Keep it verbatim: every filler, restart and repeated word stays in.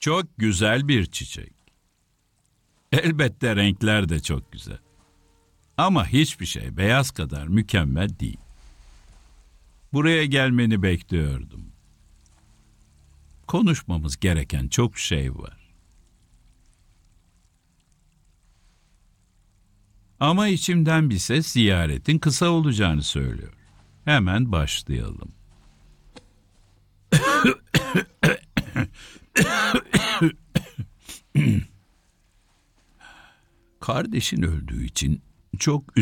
Çok güzel bir çiçek. Elbette renkler de çok güzel. Ama hiçbir şey beyaz kadar mükemmel değil. Buraya gelmeni bekliyordum. Konuşmamız gereken çok şey var. Ama içimden bir ses ziyaretin kısa olacağını söylüyor. Hemen başlayalım. Kardeşin öldüğü için çok